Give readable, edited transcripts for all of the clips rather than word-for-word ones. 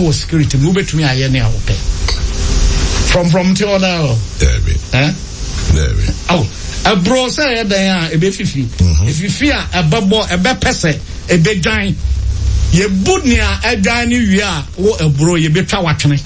our security move to me aye na ope from to now oh a bro say dan e be fifi if you fear a babo e be pese e be dan ye budnia e dan ni wi a wo e bro ye betwa watwene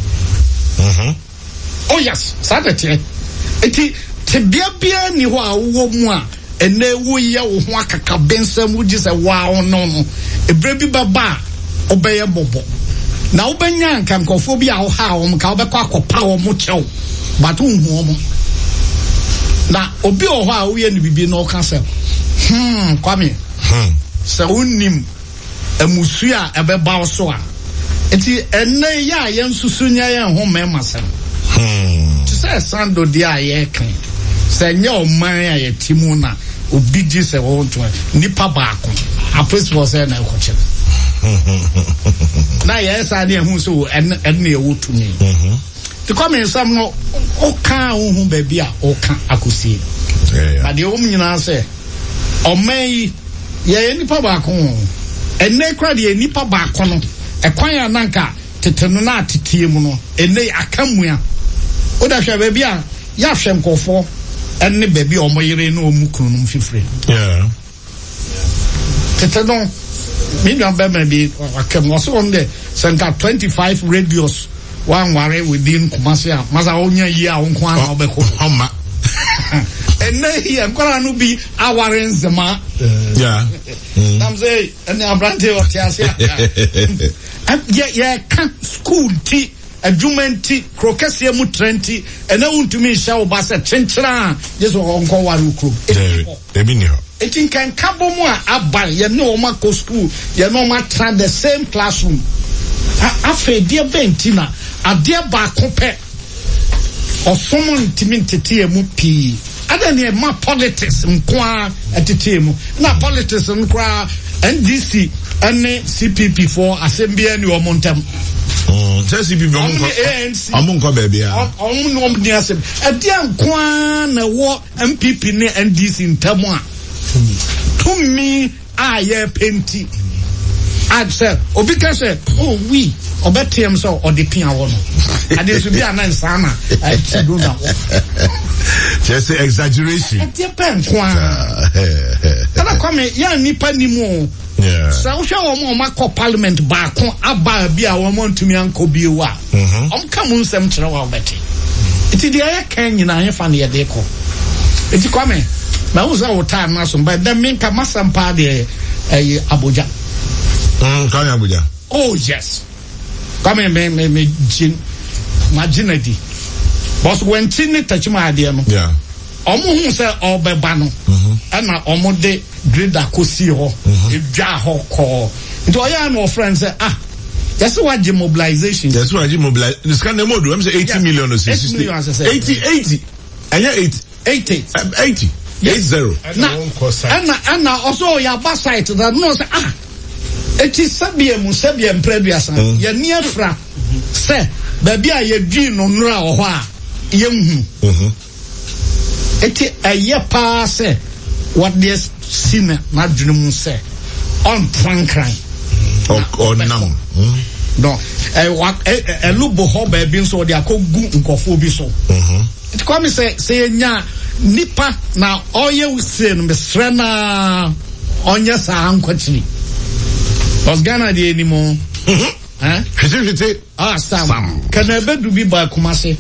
oh yes Saturday eti te bia ni ho a wo mu a ene wo ye wo ho akaka bensam wo ji se wow no ebre bi baba obeye bobo na obenya nka nkofo bi a wo ha wo ka obekwa akopa wo mo chew but unhu mo na obi o ho a wo ye ni bibi no ka se kwame se unnim emusu a ebeba wo so a enti ene ya ye nsusu nya ye ho mema se say sando dia ye kan say nya o man ya ye timu na obi ji se wo to nipa baako a principal say na ko che na ye sa na hu so en na ye wotu ni to come in some no o kan hu ba bia o kan akosie but the o nyina say o man ye nipa baako enne kra de nipa baako no e kwan ya nanka tetenu na atetie mu no enne akamua oda hwe ba bia ya hwe nkofo enne ba bia omoyere na omukunu no mfifire tetenu me nwa ba bi akam so on de senta 25 radios one ware within Kumasi masa onya yi a wonko ana obeko homa enne here kwara no bi aware nzema nam say enne abrante o tiasia ya kan school ti adwumanti krokese mu trenti ena untumi hya oba se chenchera yeso onko waru kro ebi ni ho etin kan kabo mu a aba ye no o ma ko school ye no ma tra the same classroom afa dia bentina ade ba ko pe osomo ntimi ntete mu pi ada ne ma politics nkwa atete mu na politics nkwa NDC ane CPP for assembly ni o montam CPP omonko baby a no ni asem ade nkwa na wo MPP ne NDC ntamu a tumi aye penti adse obi ka say oh we obetem so odepia wo no ade so bi anansa na I do na just exaggeration ade pen kwa ana come ya nipa ni mu so hwe wo mo makọ parliament ba ko aba bi a wo mo ntumi anko bi wa ka mu nsem kire wa obeti iti de ya kan nyina he fa ne ye de ko iti come ma wo za wo time na so ba dem min ka masampa de Abuja kan Abuja oh yes come me jin majinadi boss when tin tachima ade no omo hu se obeba no ana omo de grade akosi ho edwa ho ko nti oya no friend say yes what mobilization yes what mobilize this can the model I'm say 80 million or 60 80 anya 80 na also ya ba site that no say eti sabia mpreduasa ya ni afra se ba bia ye dwi no nra ho a ye hu eti aye pa se what this sin na dwunum se on trankran on nam no lubo ho ba bi so de akogu nkofo bi so eti kwa mi se nya nipa na oye use no mesrena onye sa ankwatiri was Ghana di anymore Sam can I bedu bi ba Kumasi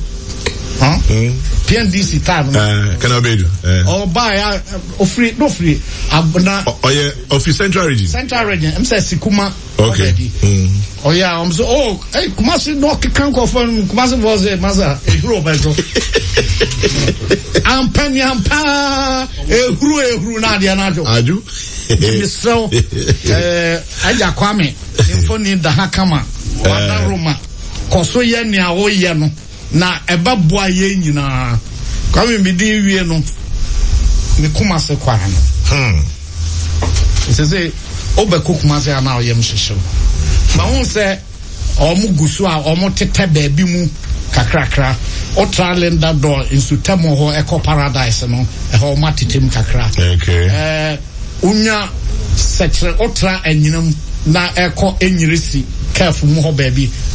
PNDC time can I bedu or buy free no free abna of central region I'm say Sikuma okay oh yeah I'm so hey Kumasi no can go for Kumasi was a maza a hero bezo ampa ehuru na dia na aju so aja kwame infoni da hakama wana roma koso ye ni awo ye no na ebabua ye nyina kwame mi di wie no me kuma se kwa no se obeku kuma se ana oyem hihyew ma hu se omugusu a omutete ba bi mu kakrakra o tralenda do insutamo ho eco paradise no ho matitem kakra okay unya setre otra enyinam na eko enyirisi careful mu ho ba bi